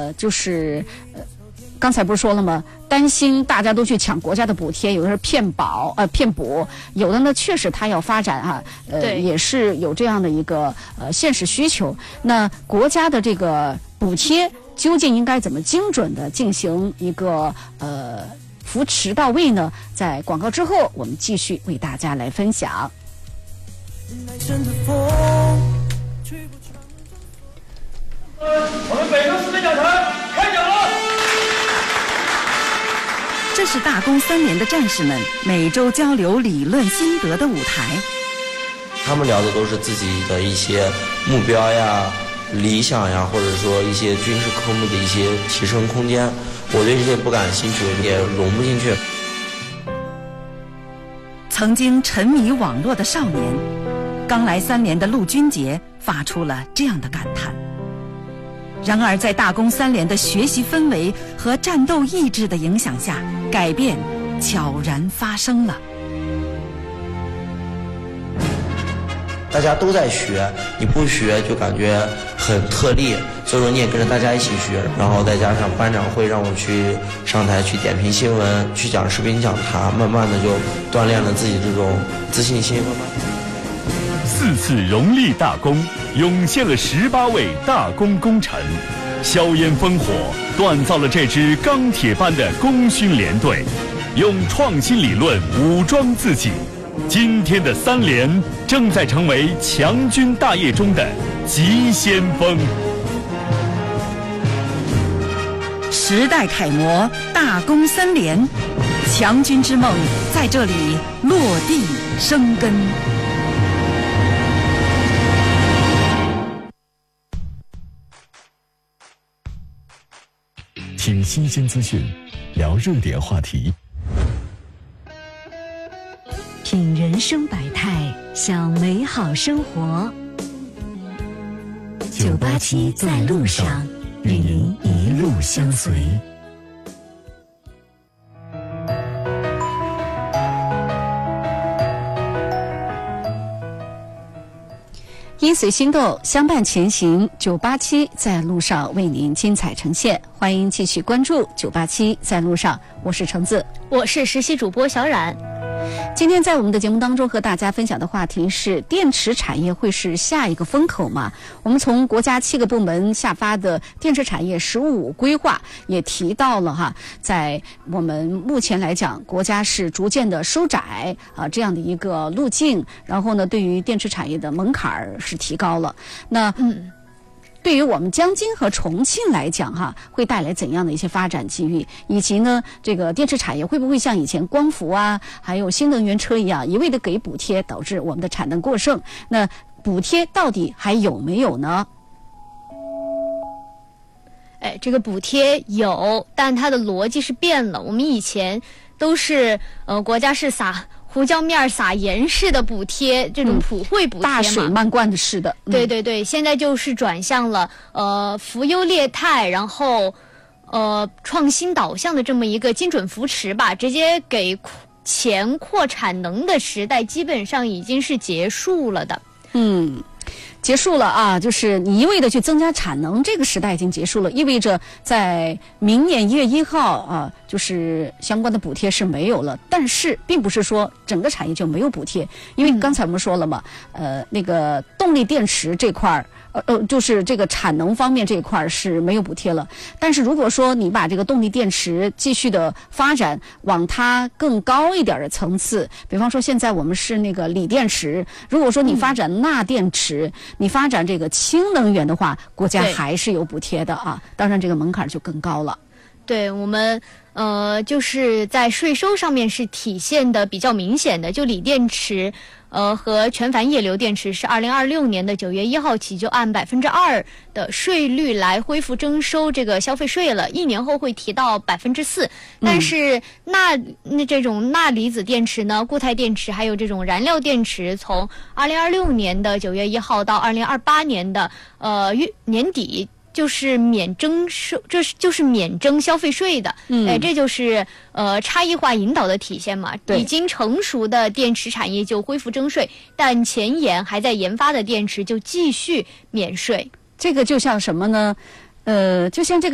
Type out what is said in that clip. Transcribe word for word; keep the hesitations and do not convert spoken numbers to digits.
呃，就是呃。刚才不是说了吗？担心大家都去抢国家的补贴，有的是骗保呃骗补，有的呢确实它要发展啊，呃也是有这样的一个呃现实需求。那国家的这个补贴究竟应该怎么精准的进行一个呃扶持到位呢？在广告之后，我们继续为大家来分享。 我们北周四美讲坛开讲了。 这是大工三年的战士们每周交流理论心得的舞台。 他们聊的都是自己的一些目标呀、理想呀，或者说一些军事科目的一些提升空间。我对这些不感兴趣，也融不进去。 曾经沉迷网络的少年，刚来三年的陆军杰发出了这样的感叹。然而在大工三连的学习氛围和战斗意志的影响下，改变悄然发生了。 大家都在学，你不学就感觉很特例，所以说你也跟着大家一起学，然后再加上班长会让我去上台去点评新闻，去讲视频讲坛，慢慢的就锻炼了自己这种自信心。慢慢四次荣立大功，涌现了十八位大功功臣，硝烟烽火锻造了这支钢铁般的功勋连队，用创新理论武装自己。今天的三连正在成为强军大业中的急先锋。 时代楷模大工三连，强军之梦在这里落地生根。 听新鲜资讯，聊热点话题， 品人生百态，享美好生活。九八七在路上，与您一路相随。 音随心动，相伴前行。九八七在路上为您精彩呈现，欢迎继续关注九八七在路上。我是橙子， 我是实习主播小冉。 今天在我们的节目当中和大家分享的话题是：电池产业会是下一个风口吗？我们从国家七个部门下发的电池产业“十五五”规划也提到了哈，在我们目前来讲，国家是逐渐的收窄啊这样的一个路径，然后呢，对于电池产业的门槛是提高了。那嗯。对于我们江津和重庆来讲哈，会带来怎样的一些发展机遇，以及呢，这个电池产业会不会像以前光伏啊，还有新能源车一样，一味的给补贴，导致我们的产能过剩？那补贴到底还有没有呢？ 哎，这个补贴有，但它的逻辑是变了。我们以前都是呃，国家是撒胡椒面撒盐式的补贴，这种普惠补贴嘛， 大水漫灌的式的。 嗯、对对对，现在就是转向了呃扶优劣汰，然后呃创新导向的这么一个精准扶持吧，直接给钱扩产能的时代基本上已经是结束了的。 嗯。结束了啊，就是你一味的去增加产能，这个时代已经结束了，意味着在明年一月一号啊，就是相关的补贴是没有了。但是并不是说整个产业就没有补贴，因为刚才我们说了嘛，嗯、呃，那个动力电池这块儿。呃呃，就是这个产能方面这一块是没有补贴了，但是如果说你把这个动力电池继续的发展往它更高一点的层次，比方说现在我们是那个锂电池，如果说你发展钠电池，嗯、你发展这个氢能源的话，国家还是有补贴的啊，当然这个门槛就更高了。 对，我们呃就是在税收上面是体现的比较明显的，就锂电池。呃，和全钒液流电池是二零二六年的九月一号起就按百分之二的税率来恢复征收这个消费税了，一年后会提到百分之四。但是钠那这种钠离子电池呢，固态电池还有这种燃料电池，从二零二六年的九月一号到二零二八年的呃月年底。就是免征收，这是就是免征消费税的，嗯，哎，这就是呃差异化引导的体现嘛。已经成熟的电池产业就恢复征税，但前沿还在研发的电池就继续免税。 这个就像什么呢？呃，就像这个。